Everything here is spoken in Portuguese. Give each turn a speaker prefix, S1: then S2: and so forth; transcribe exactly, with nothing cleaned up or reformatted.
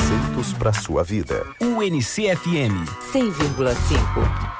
S1: conceitos para sua vida.
S2: U N C F M
S3: cem vírgula cinco.